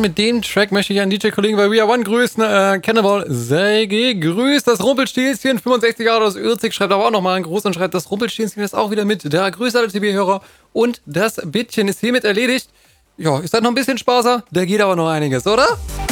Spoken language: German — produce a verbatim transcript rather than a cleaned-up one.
mit dem Track möchte ich einen D J-Kollegen bei We Are One grüßen. Äh, Cannibal, sei gegrüßt. Das Rumpelstilzchen, fünfundsechzig Jahre aus Ürzig, schreibt aber auch nochmal einen Gruß und schreibt, das Rumpelstilzchen ist auch wieder mit. Der grüßt alle T V-Hörer und das Bittchen ist hiermit erledigt. Ja, ist das noch ein bisschen Spaßer? Da geht aber noch einiges, oder?